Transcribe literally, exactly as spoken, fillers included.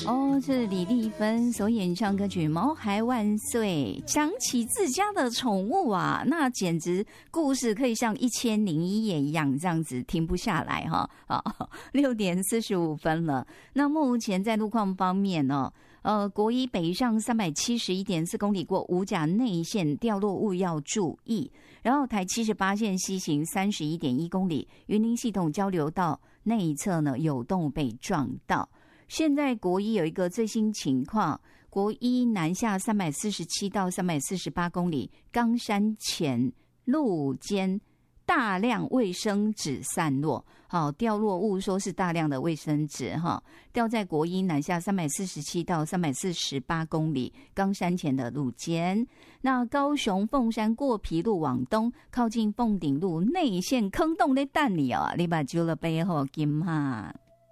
哦，是李丽芬所演唱歌曲《毛孩万岁》。想起自家的宠物啊，那简直故事可以像一千零一夜一样，这样子停不下来哈。啊，六点四十五分了。那目前在路况方面呢、哦，呃，国一北上三百七十一点四公里过五甲内线掉落物要注意。然后台七十八线西行三十一点一公里，云林系统交流道内侧呢有洞被撞到。现在国一有一个最新情况，国一南下三百四十七到三百四十八公里，冈山前路间大量卫生纸散落，好，掉落物说是大量的卫生纸哈，掉在国一南下三百四十七到三百四十八公里冈山前的路间。那高雄凤山过皮路往东，靠近凤顶路内线坑洞的蛋里哦，你把揪了背后金哈。